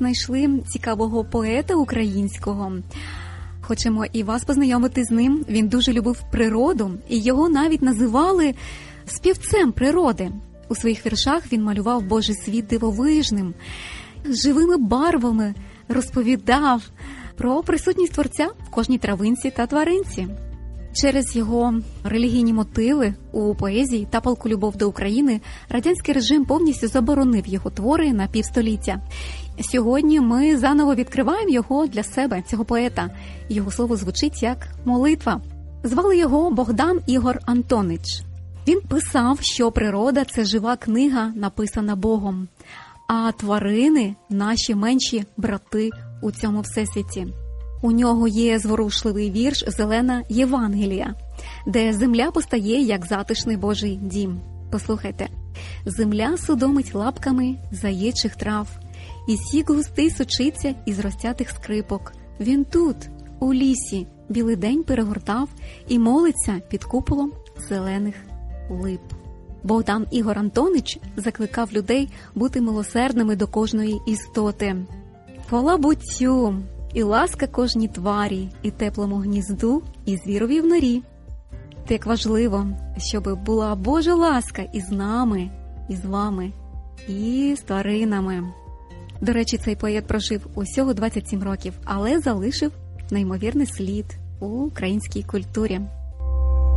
знайшли цікавого поета українського. Хочемо і вас познайомити з ним. Він дуже любив природу, і його навіть називали співцем природи. У своїх віршах він малював Божий світ дивовижним, живими барвами розповідав про присутність Творця в кожній травинці та тваринці. Через його релігійні мотиви у поезії та палку любов до України радянський режим повністю заборонив його твори на півстоліття. Сьогодні ми заново відкриваємо його для себе, цього поета. Його слово звучить як молитва. Звали його Богдан Ігор Антонич. Він писав, що природа – це жива книга, написана Богом, а тварини – наші менші брати у цьому всесвіті. У нього є зворушливий вірш «Зелена Євангелія», де земля постає як затишний Божий дім. Послухайте. «Земля судомить лапками заєчих трав, і сік густий сочиться із розтятих скрипок. Він тут, у лісі, білий день перегортав і молиться під куполом зелених лип». Богдан Ігор Антонич закликав людей бути милосердними до кожної істоти. Хвала буттю, і ласка кожній тварі, і теплому гнізду, і звірові в норі. Та як важливо, щоб була Божа ласка і з нами, і з вами, і з тваринами. До речі, цей поет прожив усього 27 років, але залишив неймовірний слід у українській культурі.